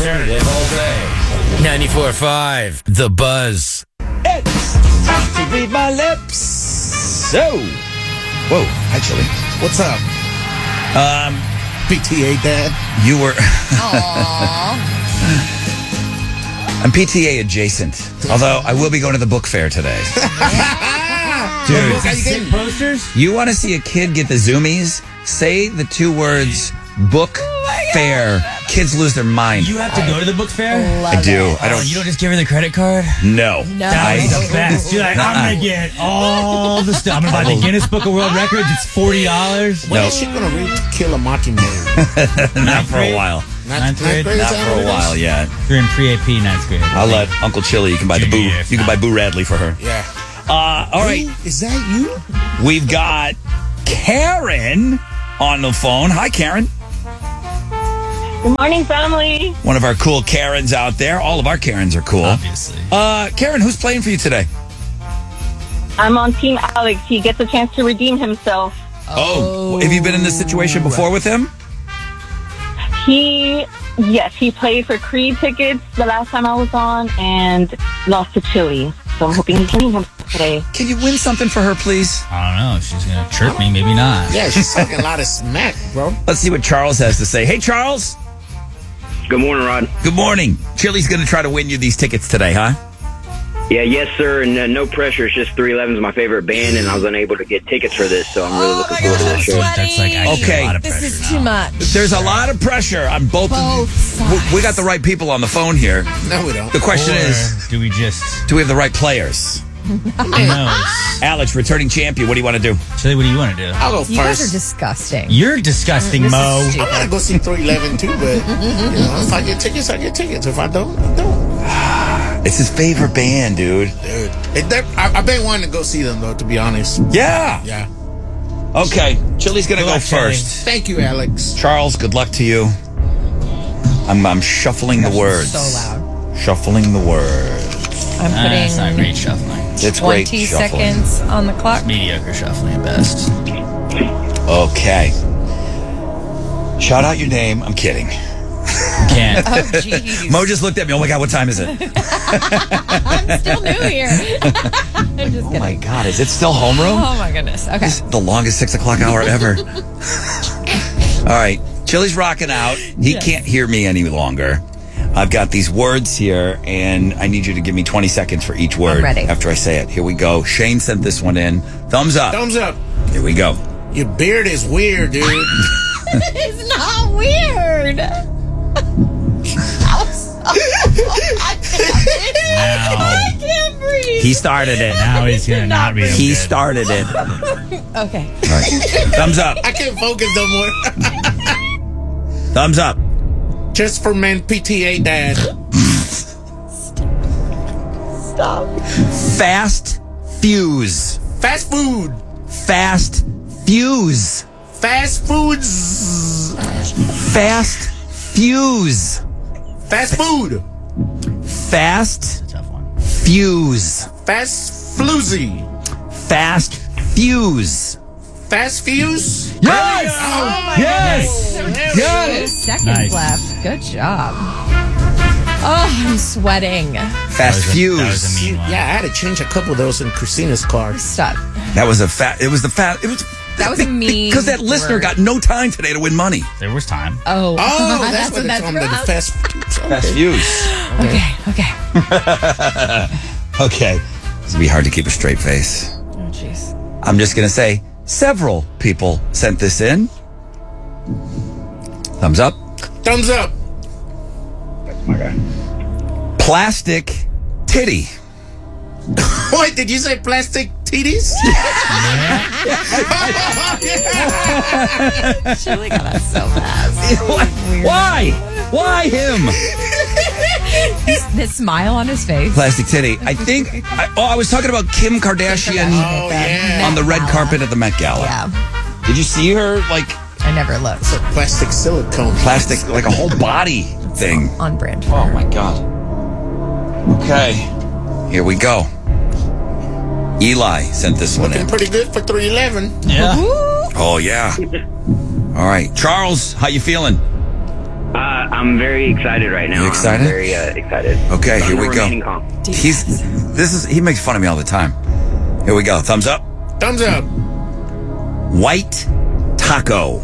alternative all day. 94.5, The Buzz. It's time to read my lips. So, whoa, actually, what's up? PTA Dad. You were. Aww. I'm PTA adjacent. Although I will be going to the book fair today. Dude, How you getting posters? you want to see a kid get the zoomies? Say the two words book fair. Kids lose their mind. You have to go to the book fair? I do. I don't. You don't just give her the credit card? No. That would be the best. You're like, I'm going to get all the stuff. I'm going to buy the Guinness Book of World Records. It's $40. When is she going to read To Kill a Mockingbird? Not for a while. Ninth grade? Not for a while yet. You're in pre-AP ninth grade. I'll let Uncle Chili. You can buy the boo. Junior, if You can buy not. Boo Radley for her. Yeah. All right. Is that you? We've got Karen on the phone. Hi, Karen. Good morning, family. One of our cool Karens out there. All of our Karens are cool. Obviously. Karen, who's playing for you today? I'm on Team Alex. He gets a chance to redeem himself. Oh. Have you been in this situation before with him? He played for Creed tickets the last time I was on and lost to Chili. So I'm hoping he can redeem himself today. Can you win something for her, please? I don't know. She's going to chirp me. Maybe not. Yeah, she's talking a lot of smack, bro. Let's see what Charles has to say. Hey, Charles. Good morning, Rod. Good morning. Chili's going to try to win you these tickets today, huh? Yeah, yes, sir. And no pressure. It's just 311 is my favorite band, and I was unable to get tickets for this, so I'm really looking forward to this show. That's like actually Okay. a lot of pressure. This is too much. There's a lot of pressure on both. Both We got the right people on the phone here. No, we don't. The question is, do we just... do we have the right players? Who knows? Alex, returning champion. What do you want to do? Chili, what do you want to do? I'll go You guys are first. disgusting. You're disgusting, This is Mo. stupid. I'm going to go see 311 too, but if I get tickets, I get tickets. If I don't, I don't. It's his favorite band, dude. Dude, I've been wanting to go see them, though, to be honest. Yeah. Yeah. Okay. Chili's going to Good go luck, Chili. first. Thank you, Alex. Charles, good luck to you. I'm shuffling the words. So loud. Shuffling the words. I'm It's not putting great shuffling. It's great 20 shuffling. seconds on the clock. Mediocre shuffling at best. Okay. Shout out your name. I'm kidding. Can't. Oh, jeez. Mo just looked at me. Oh my God, what time is it? I'm still new here. I'm just Oh kidding. my God, is it still homeroom? Oh, my goodness. Okay. The longest 6 o'clock hour ever. All right. Chili's rocking out. He can't hear me any longer. I've got these words here, and I need you to give me 20 seconds for each word I'm ready. after I say it. Here we go. Shane sent this one in. Thumbs up. Thumbs up. Here we go. Your beard is weird, dude. It's not weird. I can't breathe. He started it. Now he's going to not be He good. started it. Okay. All right. Thumbs up. I can't focus no more. Thumbs up. Just for men, PTA Dad. Stop. Fast fuse. Fast food. Fast fuse. Fast foods. Fast fuse. Fast food. Fast It's a tough one. fuse. Fast floozy. Fast fuse. Fast fuse. Yes! Oh, Yes! Got it! Seconds Nice. left. Good job. Oh, I'm sweating. Fast That was a fuse. mean one. Yeah, I had to change a couple of those in Christina's car. Stop. That was a fat. It was the fat. It was. That was a mean because that listener word. got no time today to win money. There was time. Oh, Oh, that's what what it's on the from? fast foods. Fast fuse. Okay. Okay, this would be hard to keep a straight face. Oh, jeez. I'm just gonna say several people sent this in. Thumbs up. Thumbs up. Plastic titty. Wait, did you say plastic titties? Chili got us so fast. Why him? The smile on his face. Plastic titty. I think. I was talking about Kim Kardashian Oh, yeah. on the red carpet at the Met Gala. Yeah. Did you see her like I never looked. It's a plastic silicone. plastic, like a whole body thing? On brand. Oh my God. Okay, here we go. Eli sent this one in. Looking pretty good for 311. Yeah. Oh yeah. All right, Charles, how you feeling? I'm very excited right now. You excited? I'm very excited. Okay, Thunder here we remaining go. calm. He makes fun of me all the time. Here we go. Thumbs up. Thumbs up. White taco.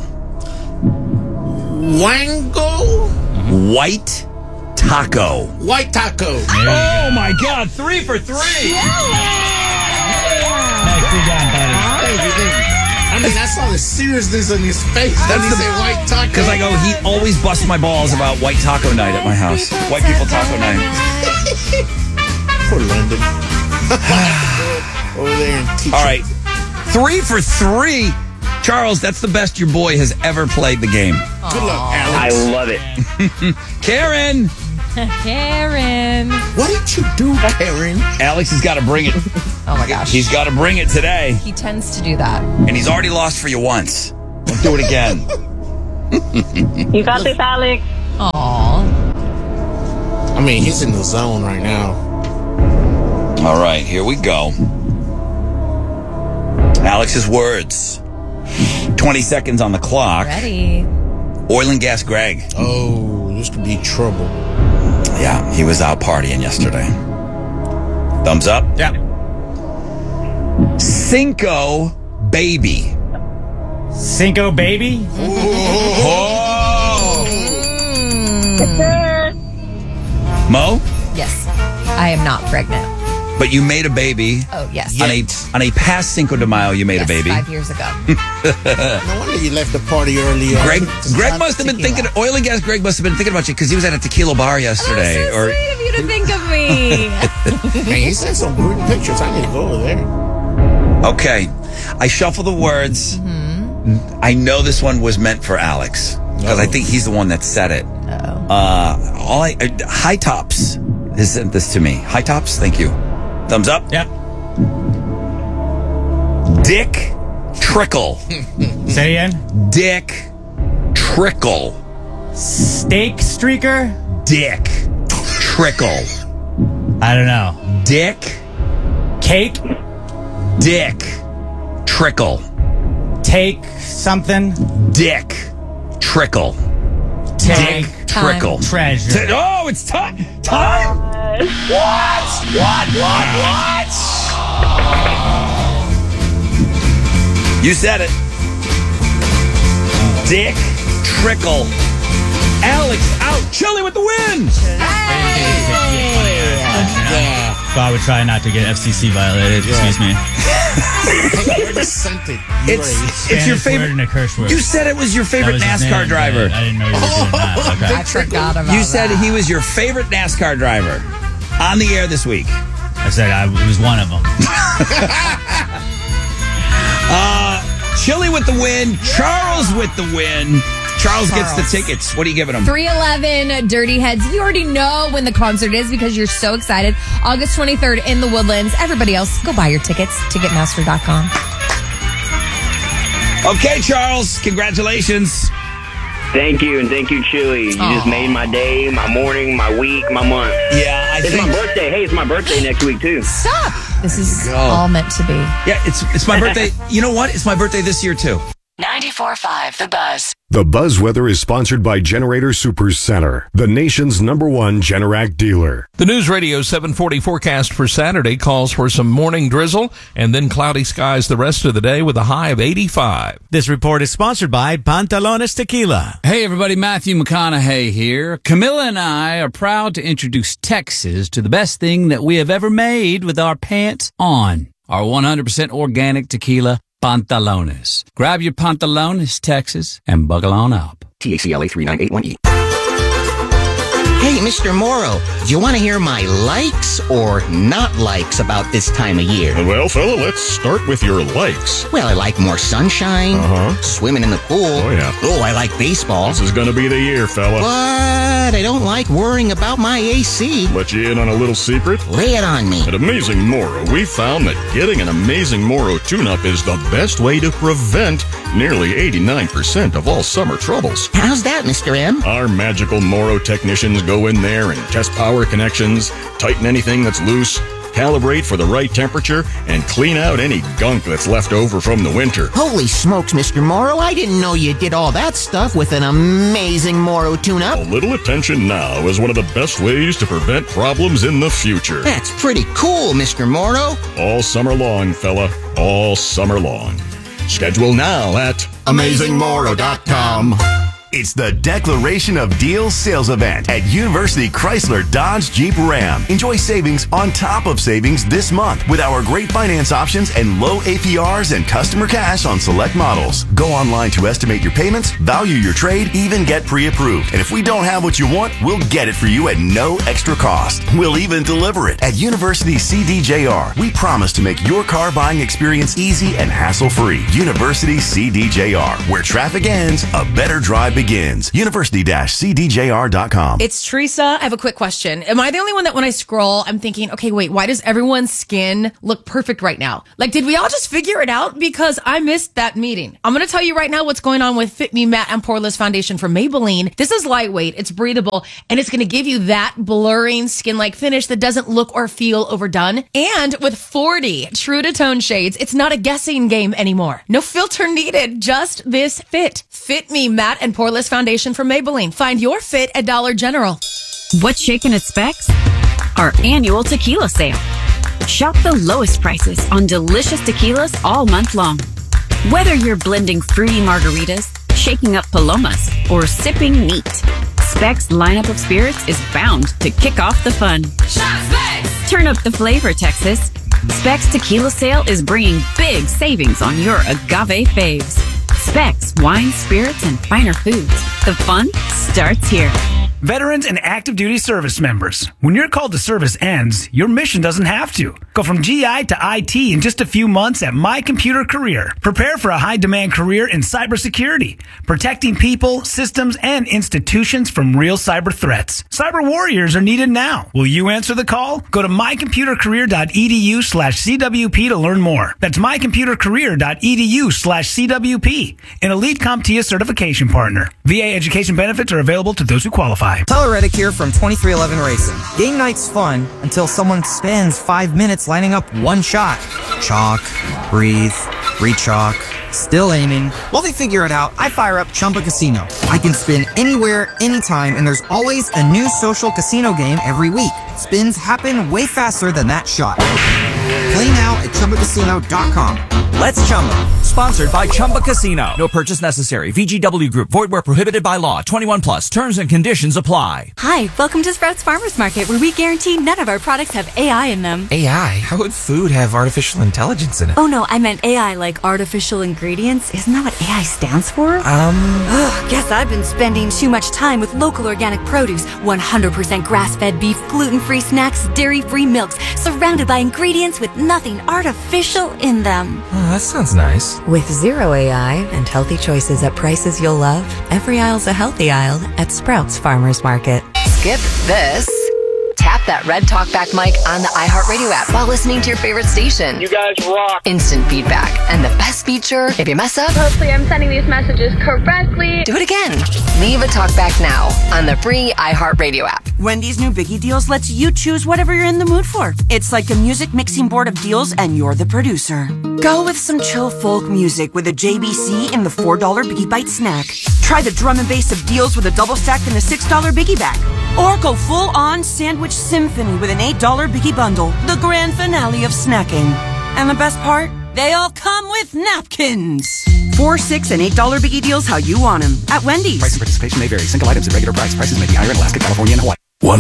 Wango. White taco. White taco. Oh my God! 3 for 3. Nicely done, buddy. Thank you. I mean, I saw the seriousness on his face. That's he said white taco. Because I go, he always busts my balls about white taco night at my house. White people taco night. Poor London. Over there in teaching. All right, 3 for 3. Charles, that's the best your boy has ever played the game. Good luck, I Alex. love it. Karen! Karen. What did you do, Karen? Alex has got to bring it. Oh my gosh. He's got to bring it today. He tends to do that. And he's already lost for you once. Don't do it again. You got this, Alex. Aw. I mean, he's in the zone right now. All right, here we go. Alex's words. 20 seconds on the clock. Ready. Oil and Gas Greg. Oh, this could be trouble. Yeah, he was out partying yesterday. Thumbs up. Yeah. Cinco Baby. Cinco baby? Mo, Yes. I am not pregnant. but you made a baby. Oh, yes. On a past Cinco de Mayo, you made Yes, a baby. 5 years ago. No wonder you left the party early. Greg Love must have been tequila. thinking, Oil and Gas Greg must have been thinking about you because he was at a tequila bar yesterday. So sweet of you to think of me. Man, he sent some good pictures. I need to go over there. Okay, I shuffle the words. Mm-hmm. I know this one was meant for Alex because I think he's the one that said it. High Tops has sent this to me. High Tops, thank you. Thumbs up. Yep. Dick Trickle. Say it again. Dick Trickle. Steak streaker? Dick Trickle. I don't know. Dick. Cake? Dick Trickle. Take something? Dick Trickle. Take Dick Trickle. treasure. Oh, it's time. Time? What? You said it. Dick Trickle. Alex out. Chili with the win. So I would try not to get FCC violated. Excuse me. I already sent it. It's your Spanish word favorite. and a curse word. You said it was your That favorite was his NASCAR name, driver. but I didn't know you were doing that. Okay. I forgot about You said that. he was your favorite NASCAR driver on the air this week. I said it was one of them. Chili with the win. Charles with the win. Charles gets the tickets. What are you giving him? 311 Dirty Heads. You already know when the concert is because you're so excited. August 23rd in the Woodlands. Everybody else, go buy your tickets. Ticketmaster.com. Okay, Charles. Congratulations. Thank you, and thank you, Chili. You just made my day, my morning, my week, my month. Yeah, It's my birthday. Hey, it's my birthday next week, too. Stop. This is all meant to be. Yeah, it's my birthday. You know what? It's my birthday this year, too. 94.5 The Buzz. The Buzz Weather is sponsored by Generator Super Center, the nation's #1 Generac dealer. The News Radio 740 forecast for Saturday calls for some morning drizzle and then cloudy skies the rest of the day with a high of 85. This report is sponsored by Pantalones Tequila. Hey everybody, Matthew McConaughey here. Camilla and I are proud to introduce Texas to the best thing that we have ever made with our pants on. Our 100% organic tequila, Pantalones. Grab your Pantalones, Texas, and buckle on up. THCLA 3981E. Hey, Mr. Morrow, do you want to hear my likes or not likes about this time of year? Well, fella, let's start with your likes. Well, I like more sunshine, swimming in the pool. Oh, yeah. Oh, I like baseball. This is gonna be the year, fella. But I don't like worrying about my AC. Let you in on a little secret? Lay it on me. At Amazing Moro, we found that getting an Amazing Moro tune-up is the best way to prevent nearly 89% of all summer troubles. How's that, Mr. M? Our magical Moro technicians go in there and test power connections, tighten anything that's loose, calibrate for the right temperature, and clean out any gunk that's left over from the winter. Holy smokes, Mr. Morrow. I didn't know you did all that stuff with an amazing Morrow tune-up. A little attention now is one of the best ways to prevent problems in the future. That's pretty cool, Mr. Morrow. All summer long, fella. All summer long. Schedule now at AmazingMorrow.com. It's the Declaration of Deals sales event at University Chrysler Dodge Jeep Ram. Enjoy savings on top of savings this month with our great finance options and low APRs and customer cash on select models. Go online to estimate your payments, value your trade, even get pre-approved. And if we don't have what you want, we'll get it for you at no extra cost. We'll even deliver it. At University CDJR, we promise to make your car buying experience easy and hassle-free. University CDJR, where traffic ends, a better drive begins. University-CDJR.com. It's Teresa. I have a quick question. Am I the only one that when I scroll, I'm thinking, okay, wait, why does everyone's skin look perfect right now? Like, did we all just figure it out? Because I missed that meeting. I'm going to tell you right now what's going on with Fit Me Matte and Poreless Foundation from Maybelline. This is lightweight, it's breathable, and it's going to give you that blurring skin-like finish that doesn't look or feel overdone. And with 40 true to tone shades, it's not a guessing game anymore. No filter needed, just this fit. Fit Me Matte and Poreless Foundation from Maybelline. Find your fit at Dollar General. What's shaking at Specs? Our annual tequila sale. Shop the lowest prices on delicious tequilas all month long. Whether you're blending fruity margaritas, shaking up palomas, or sipping neat, Specs' lineup of spirits is bound to kick off the fun. Shop Specs! Turn up the flavor, Texas. Specs Tequila Sale is bringing big savings on your agave faves. Specs, wine, spirits, and finer foods. The fun starts here. Veterans and active duty service members, when your call to service ends, your mission doesn't have to. Go from GI to IT in just a few months at My Computer Career. Prepare for a high-demand career in cybersecurity, protecting people, systems, and institutions from real cyber threats. Cyber warriors are needed now. Will you answer the call? Go to mycomputercareer.edu/CWP to learn more. That's mycomputercareer.edu/CWP, an elite CompTIA certification partner. VA education benefits are available to those who qualify. Tyler Reddick here from 2311 Racing. Game night's fun until someone spends 5 minutes lining up one shot. Chalk, breathe, re-chalk, still aiming. While they figure it out, I fire up Chumba Casino. I can spin anywhere, anytime, and there's always a new social casino game every week. Spins happen way faster than that shot. Play now at ChumbaCasino.com. Let's Chumba. Sponsored by Chumba Casino. No purchase necessary. VGW Group. Void where prohibited by law. 21 plus. Terms and conditions apply. Hi, welcome to Sprouts Farmers Market, where we guarantee none of our products have AI in them. AI? How would food have artificial intelligence in it? Oh no, I meant AI like artificial ingredients. Isn't that what AI stands for? Guess I've been spending too much time with local organic produce, 100% grass-fed beef, gluten-free snacks, dairy-free milks, surrounded by ingredients with nothing artificial in them. Oh, that sounds nice. With zero AI and healthy choices at prices you'll love, every aisle's a healthy aisle at Sprouts Farmers Market. Skip this. Tap that red talkback mic on the iHeartRadio app while listening to your favorite station. You guys rock. Instant feedback. And the best feature, if you mess up, hopefully I'm sending these messages correctly. Do it again. Leave a talkback now on the free iHeartRadio app. Wendy's new Biggie Deals lets you choose whatever you're in the mood for. It's like a music mixing board of deals and you're the producer. Go with some chill folk music with a JBC in the $4 Biggie Bite snack. Try the drum and bass of deals with a double stack and a $6 Biggie bag. Or go full on sandwich symphony with an $8 Biggie bundle. The grand finale of snacking. And the best part? They all come with napkins. $4, $6, and $8 Biggie Deals how you want them. At Wendy's. Price and participation may vary. Single items at regular price. Prices may be higher in Alaska, California, and Hawaii.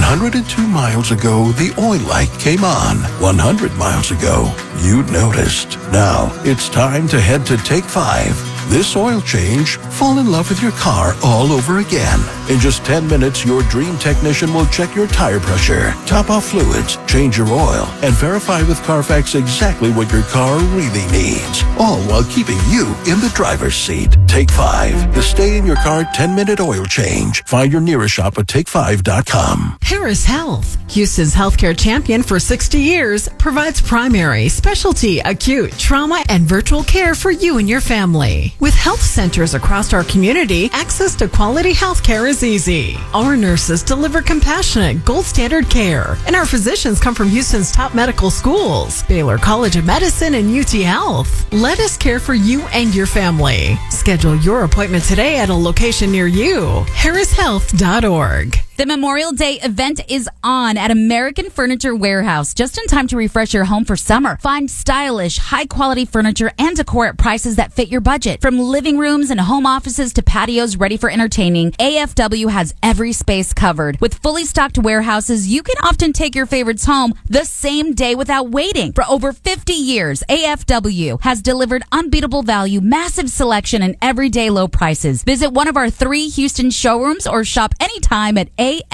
102 miles ago, the oil light came on. 100 miles ago, you noticed. Now, it's time to head to Take 5. This oil change, fall in love with your car all over again. In just 10 minutes, your dream technician will check your tire pressure, top off fluids, change your oil, and verify with Carfax exactly what your car really needs. All while keeping you in the driver's seat. Take 5, the stay-in-your-car 10-minute oil change. Find your nearest shop at take5.com. Harris Health, Houston's healthcare champion for 60 years, provides primary, specialty, acute, trauma, and virtual care for you and your family. With health centers across our community, access to quality healthcare is easy. Our nurses deliver compassionate, gold standard care, and our physicians come from Houston's top medical schools, Baylor College of Medicine and UT Health. Let us care for you and your family. Schedule your appointment today at a location near you. harrishealth.org. The Memorial Day event is on at American Furniture Warehouse, just in time to refresh your home for summer. Find stylish, high-quality furniture and decor at prices that fit your budget. From living rooms and home offices to patios ready for entertaining, AFW has every space covered. With fully stocked warehouses, you can often take your favorites home the same day without waiting. For over 50 years, AFW has delivered unbeatable value, massive selection, and everyday low prices. Visit one of our 3 Houston showrooms or shop anytime at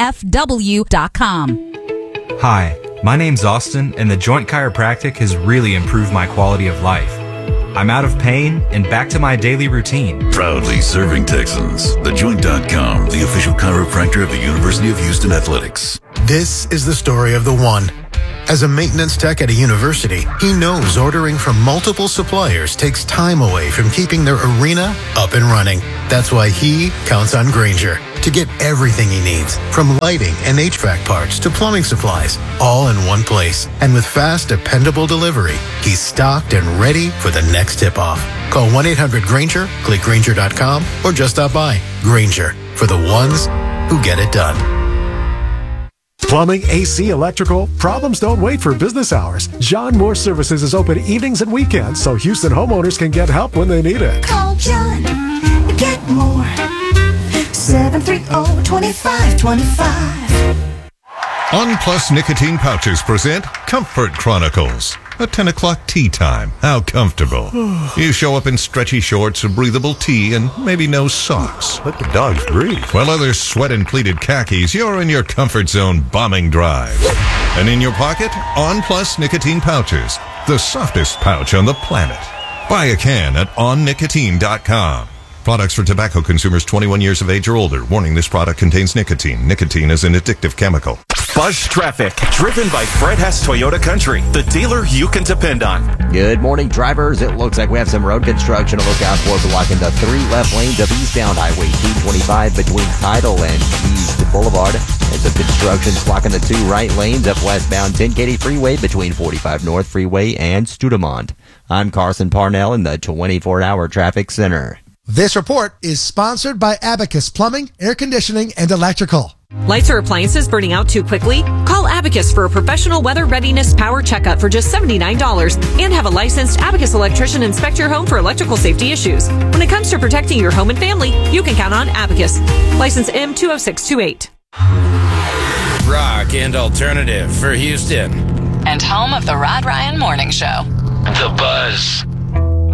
AFW.com. Hi, my name's Austin, and the Joint Chiropractic has really improved my quality of life. I'm out of pain and back to my daily routine. Proudly serving Texans. TheJoint.com, the official chiropractor of the University of Houston Athletics. This is the story of the one. As a maintenance tech at a university, he knows ordering from multiple suppliers takes time away from keeping their arena up and running. That's why he counts on Grainger to get everything he needs, from lighting and HVAC parts to plumbing supplies, all in one place. And with fast, dependable delivery, he's stocked and ready for the next tip-off. Call 1-800-GRAINGER, click Grainger.com, or just stop by. Grainger, for the ones who get it done. Plumbing, AC, electrical, problems don't wait for business hours. John Moore Services is open evenings and weekends so Houston homeowners can get help when they need it. Call John, get more. 730-2525. OnPlus Nicotine Pouches present Comfort Chronicles. A 10 o'clock tea time. How comfortable. You show up in stretchy shorts, a breathable tee, and maybe no socks. Let the dogs breathe. While others sweat in pleated khakis, you're in your comfort zone bombing drive. And in your pocket, OnPlus Nicotine Pouches. The softest pouch on the planet. Buy a can at onnicotine.com. Products for tobacco consumers 21 years of age or older. Warning, this product contains nicotine. Nicotine is an addictive chemical. Buzz Traffic, driven by Fred Hess Toyota Country, the dealer you can depend on. Good morning, drivers. It looks like we have some road construction to look out for, blocking the 3 left lanes of eastbound Highway 225 between Tidal and East Boulevard. And some construction blocking the 2 right lanes up westbound 10 Katy Freeway between 45 North Freeway and Studemont. I'm Carson Parnell in the 24-hour traffic center. This report is sponsored by Abacus Plumbing, Air Conditioning, and Electrical. Lights or appliances burning out too quickly? Call Abacus for a professional weather readiness power checkup for just $79 and have a licensed Abacus electrician inspect your home for electrical safety issues. When it comes to protecting your home and family, you can count on Abacus. License M20628. Rock and alternative for Houston. And home of the Rod Ryan Morning Show. The Buzz.